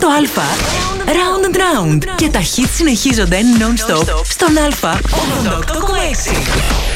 Α, Round and Round. Και τα hits συνεχίζονται non-stop στον Α, 88,6.